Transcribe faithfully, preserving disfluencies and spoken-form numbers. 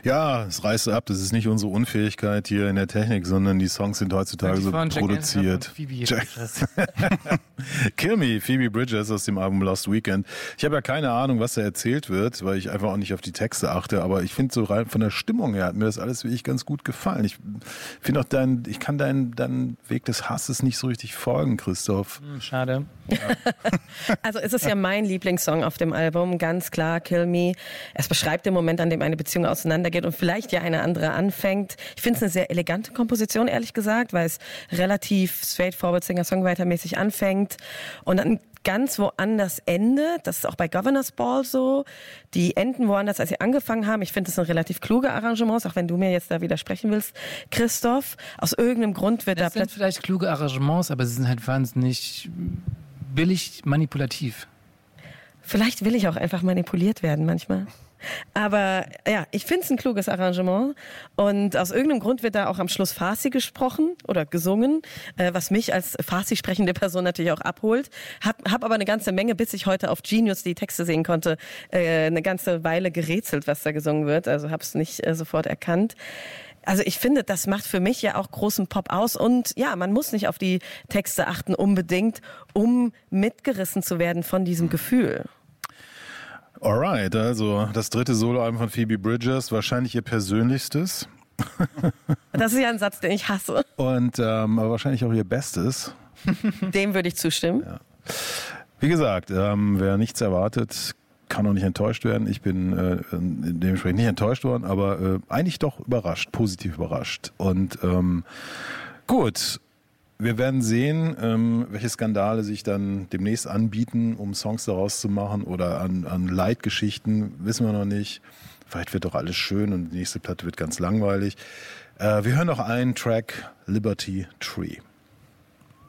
Ja, es reißt ab. Das ist nicht unsere Unfähigkeit hier in der Technik, sondern die Songs sind heutzutage so produziert. Kill Me, Phoebe Bridgers aus dem Album Lost Weekend. Ich habe ja keine Ahnung, was da erzählt wird, weil ich einfach auch nicht auf die Texte achte, aber ich finde so rein von der Stimmung her hat mir das alles wirklich ganz gut gefallen. Ich finde auch dein, ich kann deinen dein Weg des Hasses nicht so richtig folgen, Christoph. Schade. Ja. Also es ist ja mein Lieblingssong auf dem Album, ganz klar, Kill Me. Es beschreibt den Moment, an dem eine Beziehung auseinandergeht und vielleicht ja eine andere anfängt. Ich finde es eine sehr elegante Komposition, ehrlich gesagt, weil es relativ straightforward Singer-Songwriter-mäßig anfängt und dann ganz woanders endet. Das ist auch bei Governor's Ball so. Die enden woanders, als sie angefangen haben. Ich finde, das sind relativ kluge Arrangements, auch wenn du mir jetzt da widersprechen willst, Christoph. Aus irgendeinem Grund wird das da... Das sind vielleicht kluge Arrangements, aber sie sind halt wahnsinnig billig manipulativ. Vielleicht will ich auch einfach manipuliert werden manchmal. Aber ja, ich finde es ein kluges Arrangement und aus irgendeinem Grund wird da auch am Schluss Farsi gesprochen oder gesungen, äh, was mich als Farsi sprechende Person natürlich auch abholt. Hab, hab aber eine ganze Menge, bis ich heute auf Genius die Texte sehen konnte, äh, eine ganze Weile gerätselt, was da gesungen wird. Also habe es nicht äh, sofort erkannt. Also ich finde, das macht für mich ja auch großen Pop aus und ja, man muss nicht auf die Texte achten unbedingt, um mitgerissen zu werden von diesem Gefühl. Alright, also das dritte Soloalbum von Phoebe Bridgers, wahrscheinlich ihr persönlichstes. Das ist ja ein Satz, den ich hasse. Und ähm, aber wahrscheinlich auch ihr Bestes. Dem würde ich zustimmen. Ja. Wie gesagt, ähm, wer nichts erwartet, kann auch nicht enttäuscht werden. Ich bin äh, dementsprechend nicht enttäuscht worden, aber äh, eigentlich doch überrascht, positiv überrascht. Und ähm, gut, wir werden sehen, ähm, welche Skandale sich dann demnächst anbieten, um Songs daraus zu machen oder an, an Leitgeschichten, wissen wir noch nicht. Vielleicht wird doch alles schön und die nächste Platte wird ganz langweilig. Äh, wir hören noch einen Track, Liberty Tree.